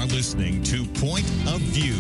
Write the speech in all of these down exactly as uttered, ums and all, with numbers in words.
are listening to Point of View.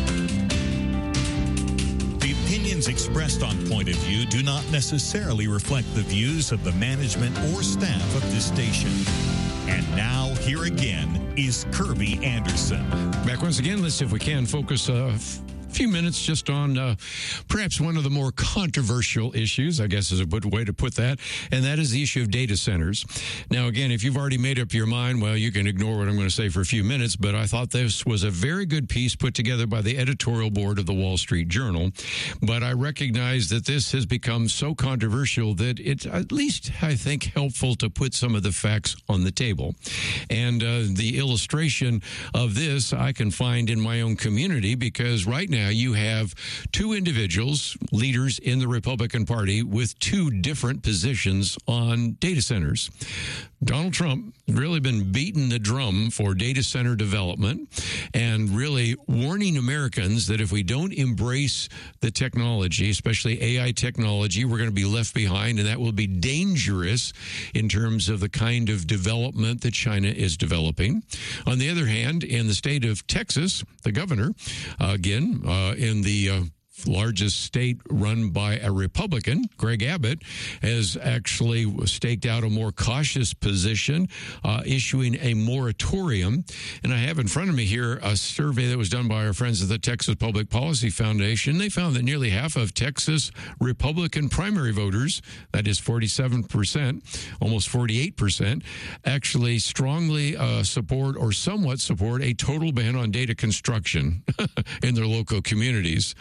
The opinions expressed on Point of View do not necessarily reflect the views of the management or staff of this station. And now, here again is Kirby Anderson. Back once again, let's see if we can focus a few minutes just on uh, perhaps one of the more controversial issues, I guess is a good way to put that, and that is the issue of data centers. Now, again, if you've already made up your mind, well, you can ignore what I'm going to say for a few minutes, but I thought this was a very good piece put together by the editorial board of the Wall Street Journal. But I recognize that this has become so controversial that it's at least, I think, helpful to put some of the facts on the table. And uh, the illustration of this I can find in my own community, because right now you have two individuals, leaders in the Republican Party, with two different positions on data centers. Donald Trump really been beating the drum for data center development and really warning Americans that if we don't embrace the technology, especially A I technology, we're going to be left behind, and that will be dangerous in terms of the kind of development that China is developing. On the other hand, in the state of Texas, the governor, uh, again, uh, in the uh, largest state run by a Republican, Greg Abbott, has actually staked out a more cautious position, uh, issuing a moratorium. And I have in front of me here a survey that was done by our friends at the Texas Public Policy Foundation. They found that nearly half of Texas Republican primary voters, that is forty-seven percent, almost forty-eight percent, actually strongly uh, support or somewhat support a total ban on data construction in their local communities.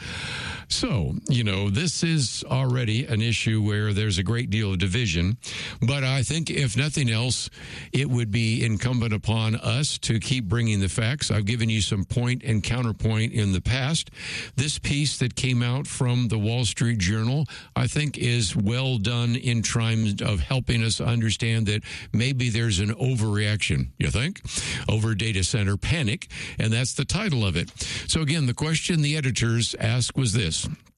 So, you know, this is already an issue where there's a great deal of division. But I think, if nothing else, it would be incumbent upon us to keep bringing the facts. I've given you some point and counterpoint in the past. This piece that came out from the Wall Street Journal, I think, is well done in terms of helping us understand that maybe there's an overreaction, you think, over data center panic. And that's the title of it. So, again, the question the editors asked was this: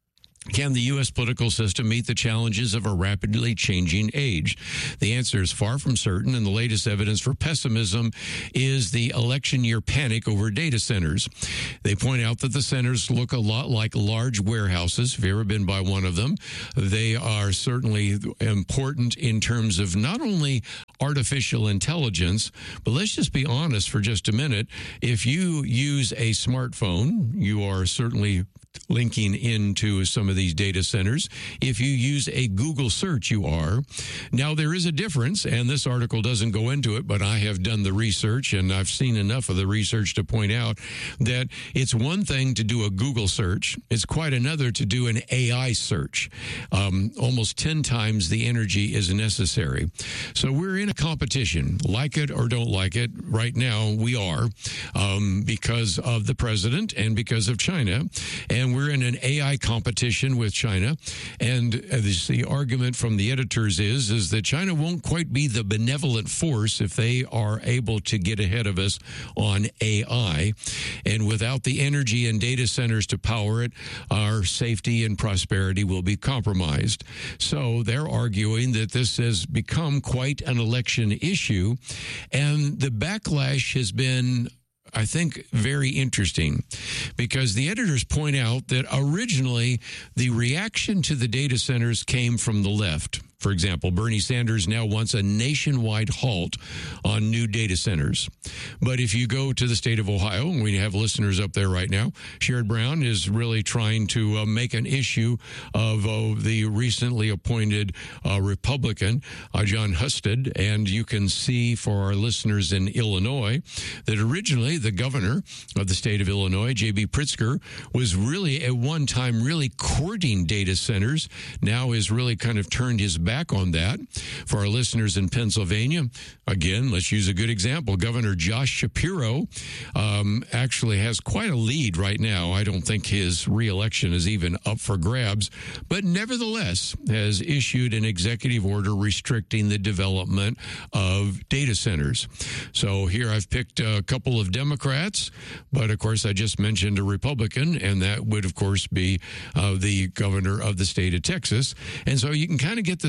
can the U S political system meet the challenges of a rapidly changing age? The answer is far from certain, and the latest evidence for pessimism is the election year panic over data centers. They point out that the centers look a lot like large warehouses. If you've ever been by one of them, they are certainly important in terms of not only artificial intelligence, but let's just be honest for just a minute. If you use a smartphone, you are certainly linking into some of these data centers. If you use a Google search, you are. Now, there is a difference, and this article doesn't go into it, but I have done the research, and I've seen enough of the research to point out that it's one thing to do a Google search. It's quite another to do an A I search. Um, almost ten times the energy is necessary. So we're in a competition, like it or don't like it. Right now, we are, um, because of the president and because of China. And And we're in an A I competition with China. And this, the argument from the editors is, is that China won't quite be the benevolent force if they are able to get ahead of us on A I. And without the energy and data centers to power it, our safety and prosperity will be compromised. So they're arguing that this has become quite an election issue. And the backlash has been, I think, very interesting, because the editors point out that originally the reaction to the data centers came from the left. For example, Bernie Sanders now wants a nationwide halt on new data centers. But if you go to the state of Ohio, and we have listeners up there right now, Sherrod Brown is really trying to uh, make an issue of uh, the recently appointed uh, Republican, uh, Jon Husted. And you can see for our listeners in Illinois that originally the governor of the state of Illinois, J B Pritzker, was really at one time really courting data centers, now has really kind of turned his back on that. For our listeners in Pennsylvania, again, let's use a good example. Governor Josh Shapiro um, actually has quite a lead right now. I don't think his reelection is even up for grabs, but nevertheless has issued an executive order restricting the development of data centers. So here I've picked a couple of Democrats, but of course I just mentioned a Republican, and that would of course be uh, the governor of the state of Texas. And so you can kind of get the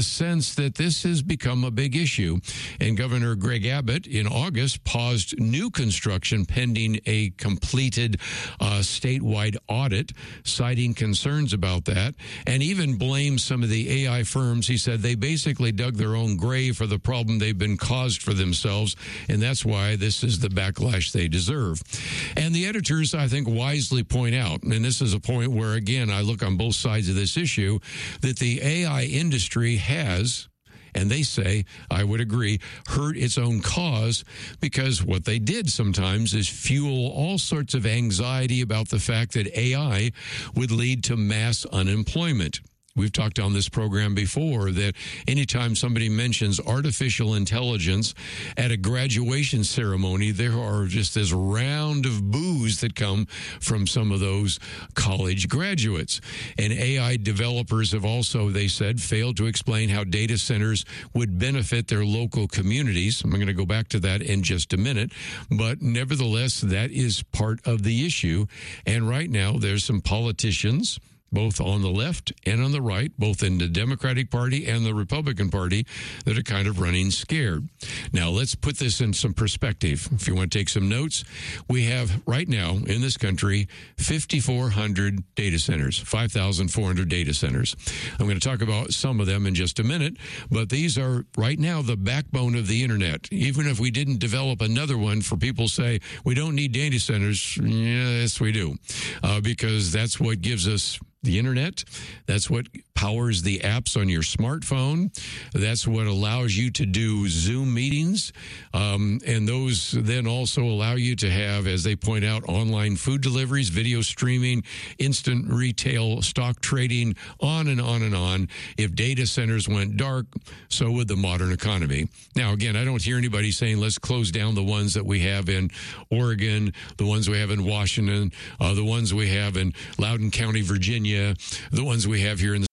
sense that this has become a big issue. And Governor Greg Abbott in August paused new construction pending a completed uh, statewide audit, citing concerns about that, and even blamed some of the A I firms. He said they basically dug their own grave for the problem they've been caused for themselves, and that's why this is the backlash they deserve. And the editors, I think, wisely point out, and this is a point where, again, I look on both sides of this issue, that the A I industry has, and they say, I would agree, hurt its own cause, because what they did sometimes is fuel all sorts of anxiety about the fact that A I would lead to mass unemployment. We've talked on this program before that anytime somebody mentions artificial intelligence at a graduation ceremony, there are just this round of boos that come from some of those college graduates. And A I developers have also, they said, failed to explain how data centers would benefit their local communities. I'm going to go back to that in just a minute. But nevertheless, that is part of the issue. And right now, there's some politicians, both on the left and on the right, both in the Democratic Party and the Republican Party, that are kind of running scared. Now, let's put this in some perspective. If you want to take some notes, we have right now in this country five thousand four hundred data centers, five thousand four hundred data centers. I'm going to talk about some of them in just a minute, but these are right now the backbone of the internet. Even if we didn't develop another one, for people say we don't need data centers, yes, we do, uh, because that's what gives us the internet. That's what powers the apps on your smartphone. That's what allows you to do Zoom meetings. Um, and those then also allow you to have, as they point out, online food deliveries, video streaming, instant retail, stock trading, on and on and on. If data centers went dark, so would the modern economy. Now, again, I don't hear anybody saying let's close down the ones that we have in Oregon, the ones we have in Washington, uh, the ones we have in Loudoun County, Virginia, the ones we have here in the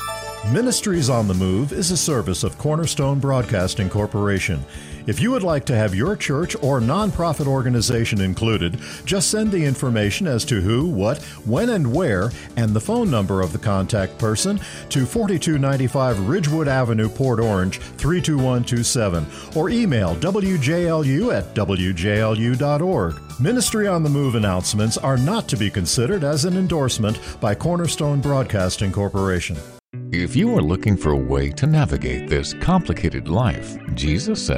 Ministries on the Move is a service of Cornerstone Broadcasting Corporation. If you would like to have your church or nonprofit organization included, just send the information as to who, what, when, and where, and the phone number of the contact person to forty-two ninety-five Ridgewood Avenue, Port Orange, three two one two seven, or email W J L U at W J L U dot org. Ministry on the Move announcements are not to be considered as an endorsement by Cornerstone Broadcasting Corporation. If you are looking for a way to navigate this complicated life, Jesus said,